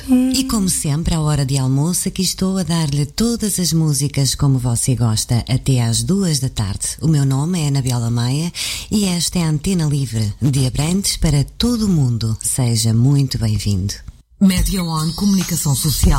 E como sempre, à hora de almoço, aqui estou a dar-lhe todas as músicas como você gosta, até às 2 da tarde. O meu nome é Anabela Maia e esta é a Antena Livre, de Abrantes para todo o mundo. Seja muito bem-vindo. Média On Comunicação Social.